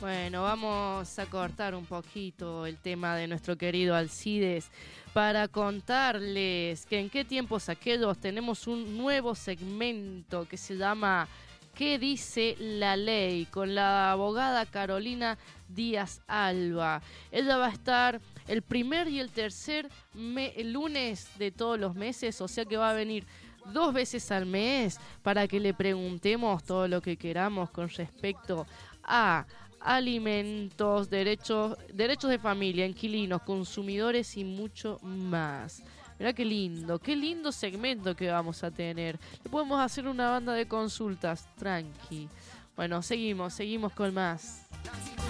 Bueno, vamos a cortar un poquito el tema de nuestro querido Alcides para contarles que en qué tiempos aquellos tenemos un nuevo segmento que se llama ¿Qué dice la ley? Con la abogada Carolina Díaz Alba. Ella va a estar el primer y el tercer lunes de todos los meses, o sea que va a venir 2 veces al mes para que le preguntemos todo lo que queramos con respecto a alimentos, derechos de familia, inquilinos, consumidores y mucho más. Mirá qué lindo segmento que vamos a tener. Le podemos hacer una banda de consultas, tranqui. Bueno, seguimos con más.